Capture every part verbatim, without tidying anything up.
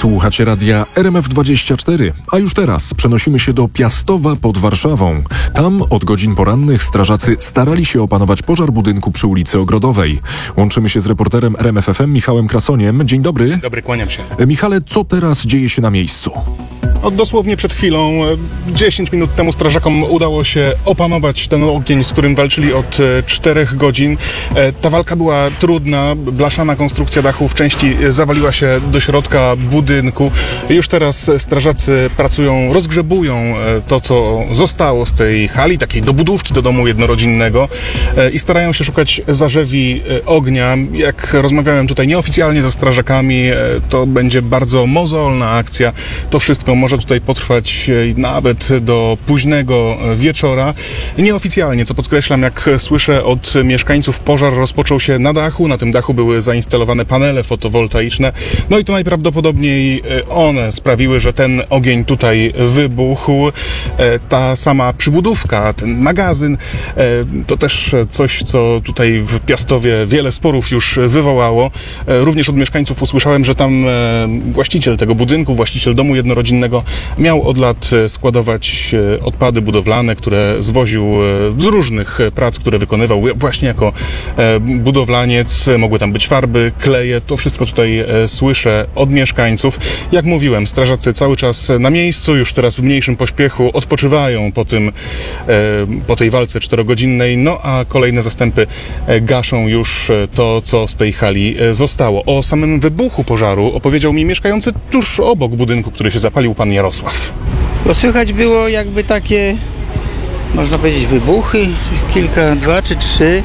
Słuchacie radia R M F dwadzieścia cztery, a już teraz przenosimy się do Piastowa pod Warszawą. Tam od godzin porannych strażacy starali się opanować pożar budynku przy ulicy Ogrodowej. Łączymy się z reporterem R M F F M Michałem Krasoniem. Dzień dobry. Dobry, kłaniam się. Michale, co teraz dzieje się na miejscu? Od dosłownie przed chwilą, dziesięć minut temu strażakom udało się opanować ten ogień, z którym walczyli od czterech godzin. Ta walka była trudna, blaszana konstrukcja dachu w części zawaliła się do środka budynku. Już teraz strażacy pracują, rozgrzebują to, co zostało z tej hali, takiej dobudówki do domu jednorodzinnego i starają się szukać zarzewi ognia. Jak rozmawiałem tutaj nieoficjalnie ze strażakami, to będzie bardzo mozolna akcja. To wszystko może Może tutaj potrwać nawet do późnego wieczora. Nieoficjalnie, co podkreślam, jak słyszę od mieszkańców, pożar rozpoczął się na dachu. Na tym dachu były zainstalowane panele fotowoltaiczne. No i to najprawdopodobniej one sprawiły, że ten ogień tutaj wybuchł. Ta sama przybudówka, ten magazyn, to też coś, co tutaj w Piastowie wiele sporów już wywołało. Również od mieszkańców usłyszałem, że tam właściciel tego budynku, właściciel domu jednorodzinnego miał od lat składować odpady budowlane, które zwoził z różnych prac, które wykonywał właśnie jako budowlaniec. Mogły tam być farby, kleje. To wszystko tutaj słyszę od mieszkańców. Jak mówiłem, strażacy cały czas na miejscu, już teraz w mniejszym pośpiechu odpoczywają po tym, po tej walce czterogodzinnej, no a kolejne zastępy gaszą już to, co z tej hali zostało. O samym wybuchu pożaru opowiedział mi mieszkający tuż obok budynku, który się zapalił, pan Jarosław. Bo słychać było jakby takie, można powiedzieć, wybuchy, kilka, dwa czy trzy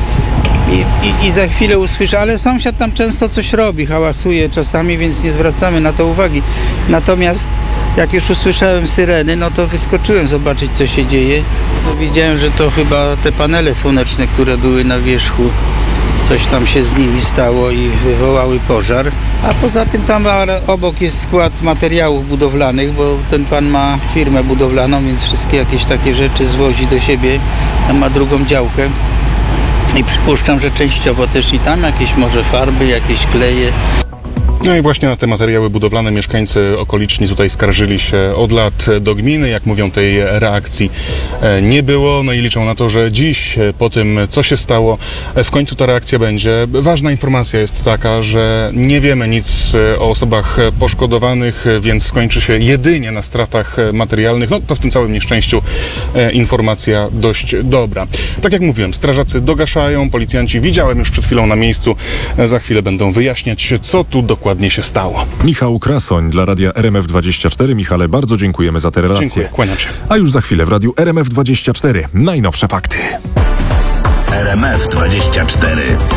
i, i, i za chwilę usłyszę, ale sąsiad tam często coś robi, hałasuje czasami, więc nie zwracamy na to uwagi. Natomiast jak już usłyszałem syreny, no to wyskoczyłem zobaczyć, co się dzieje. No, widziałem, że to chyba te panele słoneczne, które były na wierzchu, coś tam się z nimi stało i wywołały pożar. A poza tym tam obok jest skład materiałów budowlanych, bo ten pan ma firmę budowlaną, więc wszystkie jakieś takie rzeczy zwozi do siebie. Tam ma drugą działkę. I przypuszczam, że częściowo też i tam jakieś może farby, jakieś kleje. No i właśnie na te materiały budowlane mieszkańcy okoliczni tutaj skarżyli się od lat do gminy. Jak mówią, tej reakcji nie było. No i liczą na to, że dziś po tym, co się stało, w końcu ta reakcja będzie. Ważna informacja jest taka, że nie wiemy nic o osobach poszkodowanych, więc skończy się jedynie na stratach materialnych. No to w tym całym nieszczęściu informacja dość dobra. Tak jak mówiłem, strażacy dogaszają, policjanci widziałem już przed chwilą na miejscu. Za chwilę będą wyjaśniać, co tu dokładnie ładnie się stało. Michał Krasoń dla radia R M F dwadzieścia cztery. Michale, bardzo dziękujemy za te relacje. Dziękuję, kłaniam się. A już za chwilę w radiu R M F dwadzieścia cztery najnowsze fakty. R M F dwadzieścia cztery.